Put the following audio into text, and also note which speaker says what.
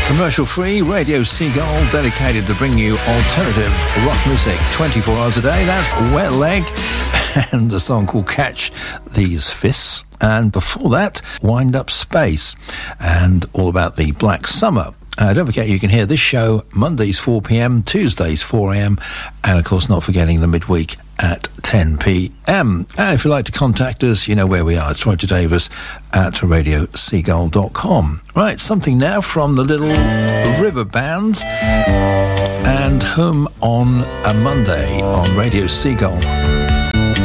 Speaker 1: Commercial-free Radio Seagull, dedicated to bring you alternative rock music 24 hours a day. That's Wet Leg and a song called Catch These Fists. And before that, Wind Up Space and all about the Black Summer. Don't forget, you can hear this show Mondays 4 p.m, Tuesdays 4 a.m, and of course not forgetting the midweek at 10 p.m. And if you'd like to contact us, you know where we are. It's Roger Davis at radioseagull.com. Right, something now from the Little River Bands and Home on a Monday on Radio Seagull.